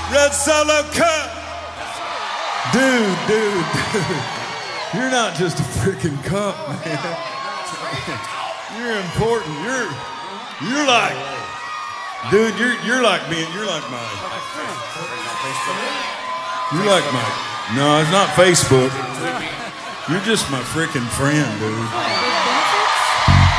Red Solo Cup. Dude. You're not just a freaking cup, man. You're important. You're like, dude. You're like me. You're like my. You're like my. No, it's not Facebook. You're just my freaking friend, dude.